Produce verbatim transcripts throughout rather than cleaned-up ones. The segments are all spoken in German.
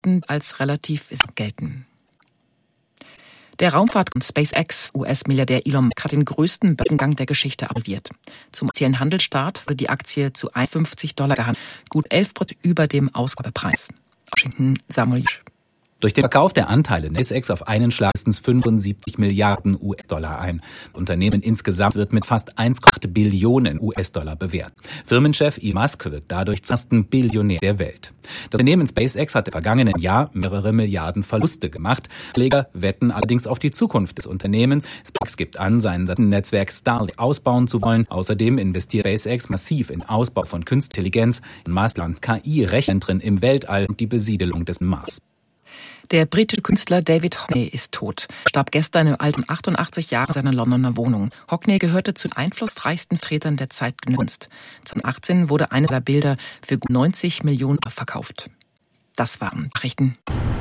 als relativ gelten. Der Raumfahrt- und SpaceX-U S-Milliardär Elon Musk hat den größten Börsengang der Geschichte absolviert. Zum Aktienhandelsstart wurde die Aktie zu einundfünfzig Dollar gehandelt, gut elf Prozent über dem Ausgabepreis. Washington, Samuel Lisch. Durch den Verkauf der Anteile in SpaceX auf einen Schlag fünfundsiebzig Milliarden U S-Dollar ein. Das Unternehmen insgesamt wird mit fast eins Komma acht Billionen U S-Dollar bewertet. Firmenchef Elon Musk wird dadurch zum ersten Billionär der Welt. Das Unternehmen SpaceX hat im vergangenen Jahr mehrere Milliarden Verluste gemacht. Anleger wetten allerdings auf die Zukunft des Unternehmens. SpaceX gibt an, sein Netzwerk Starlink ausbauen zu wollen. Außerdem investiert SpaceX massiv in Ausbau von Künstlicher Intelligenz, Mars plant K I-Rechenzentren im Weltall und die Besiedelung des Mars. Der britische Künstler David Hockney ist tot. Er starb gestern im Alter von achtundachtzig Jahren in seiner Londoner Wohnung. Hockney gehörte zu den einflussreichsten Vertretern der zeitgenössischen Kunst. zweitausendachtzehn wurde eine der Bilder für gut neunzig Millionen verkauft. Das waren Nachrichten.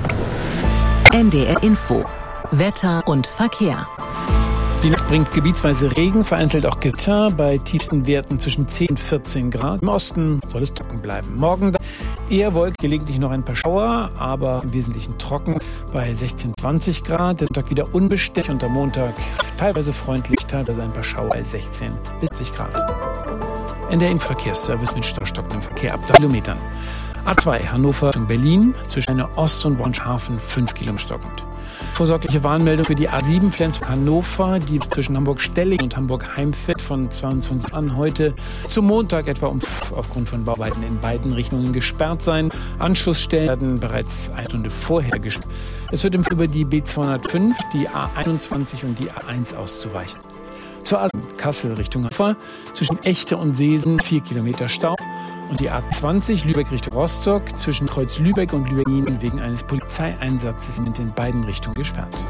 N D R Info. Wetter und Verkehr. Die Nacht bringt gebietsweise Regen, vereinzelt auch Gewitter bei tiefsten Werten zwischen zehn und vierzehn Grad. Im Osten soll es trocken bleiben. Morgen eher wolkig, gelegentlich noch ein paar Schauer, aber im Wesentlichen trocken bei sechzehn, zwanzig Grad. Der Sonntag wieder unbeständig und am Montag teilweise freundlich, teilweise ein paar Schauer bei sechzehn bis zwanzig Grad. N D R Verkehrsservice mit stockendem Verkehr ab drei Kilometern. A zwei Hannover Richtung Berlin zwischen einer Ost- und Bornhafen fünf Kilometer stockend. Vorsorgliche Warnmeldung für die A sieben Flensburg-Hannover, die zwischen Hamburg-Stelling und Hamburg-Heimfeld von zweiundzwanzig an heute zum Montag etwa um aufgrund von Bauarbeiten in beiden Richtungen gesperrt sein. Anschlussstellen werden bereits eine Stunde vorher gesperrt. Es wird über die B zweihundertfünf, die A einundzwanzig und die A eins auszuweichen. Zur A sieben Kassel Richtung Hannover zwischen Echte und Seesen vier Kilometer Stau. Und die A zwanzig Lübeck Richtung Rostock zwischen Kreuz Lübeck und Lübeck wegen eines Polizeieinsatzes in den beiden Richtungen gesperrt.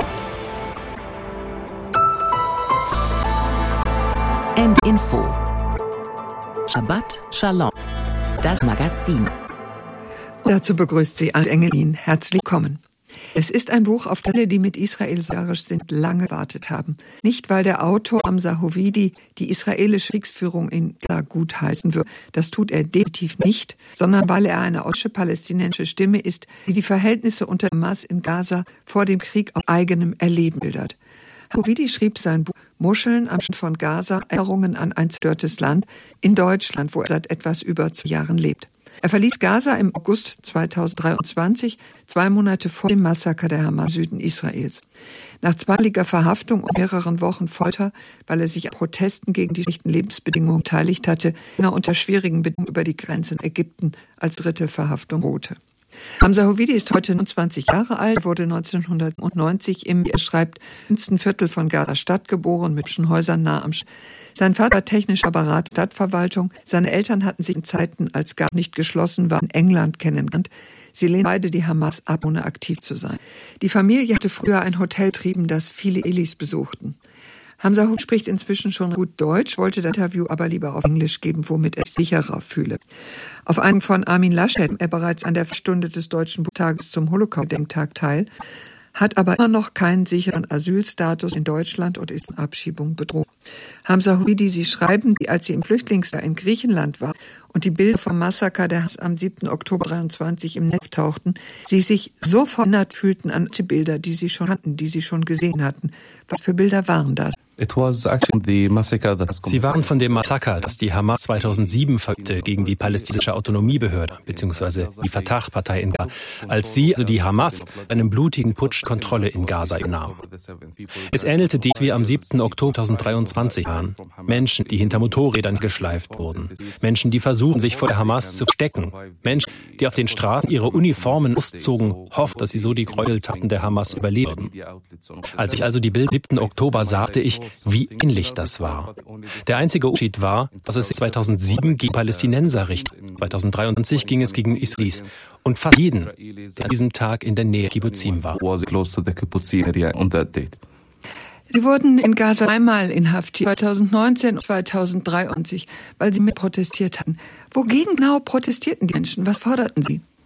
N D R Info. Shabbat Shalom. Das Magazin. Dazu begrüßt sie Anne Engelin. Herzlich willkommen. Es ist ein Buch, auf das alle, die mit Israel solidarisch sind, lange gewartet haben. Nicht, weil der Autor Hamza Hovidi die israelische Kriegsführung in Gaza gutheißen wird, das tut er definitiv nicht, sondern weil er eine authentisch palästinensische Stimme ist, die die Verhältnisse unter Hamas in Gaza vor dem Krieg aus eigenem Erleben bildert. Hovidi schrieb sein Buch Muscheln am Strand von Gaza, Erinnerungen an ein zerstörtes Land in Deutschland, wo er seit etwas über zwei Jahren lebt. Er verließ Gaza im August zweitausenddreiundzwanzig, zwei Monate vor dem Massaker der Hamas im Süden Israels. Nach zweimaliger Verhaftung und mehreren Wochen Folter, weil er sich an Protesten gegen die schlechten Lebensbedingungen beteiligt hatte, ging er unter schwierigen Bedingungen über die Grenze in Ägypten als dritte Verhaftung drohte. Hamza Hovidi ist heute neunundzwanzig Jahre alt, wurde neunzehnhundertneunzig im, wie er schreibt, fünften Viertel von Gaza-Stadt geboren, mit Häusern nah am Stadt. Sein Vater war technischer Berater der Stadtverwaltung. Seine Eltern hatten sich in Zeiten, als Gaza nicht geschlossen war, in England kennengelernt. Sie lehnten beide die Hamas ab, ohne aktiv zu sein. Die Familie hatte früher ein Hotel betrieben, das viele Israelis besuchten. Hamza Hovidi spricht inzwischen schon gut Deutsch, wollte das Interview aber lieber auf Englisch geben, womit er sich sicherer fühle. Auf einem von Armin Laschet, er bereits an der Stunde des Deutschen Buchtages zum Holocaust-Gedenktag teil, hat aber immer noch keinen sicheren Asylstatus in Deutschland und ist von Abschiebung bedroht. Hamza Hovidi, Sie schreiben, als Sie im Flüchtlingslager in Griechenland war und die Bilder vom Massaker der Hamas am siebten Oktober dreiundzwanzig im Netz tauchten, Sie sich so verändert fühlten an die Bilder, die Sie schon hatten, die Sie schon gesehen hatten. Was für Bilder waren das? Sie waren von dem Massaker, das die Hamas zweitausendsieben verübte gegen die palästinensische Autonomiebehörde bzw. die Fatah-Partei in Gaza, als sie, also die Hamas, einem blutigen Putsch Kontrolle in Gaza übernahm. Es ähnelte dem, wie am siebten Oktober zweitausenddreiundzwanzig waren. Menschen, die hinter Motorrädern geschleift wurden. Menschen, die versuchen, sich vor der Hamas zu verstecken. Menschen, die auf den Straßen ihre Uniformen auszogen, hofften, dass sie so die Gräueltaten der Hamas überleben. Als ich also die Bilder siebten Oktober sah, sagte ich, wie ähnlich das war. Der einzige Unterschied war, dass es zweitausendsieben gegen Palästinenser richtete. zweitausenddreiundzwanzig ging es gegen Israelis. Und fast jeden, der an diesem Tag in der Nähe Kibbuzim war. Sie wurden in Gaza einmal inhaftiert, zweitausendneunzehn und zweitausenddreiundzwanzig, weil sie mit protestiert hatten. Wogegen genau protestierten die Menschen? Was forderten sie?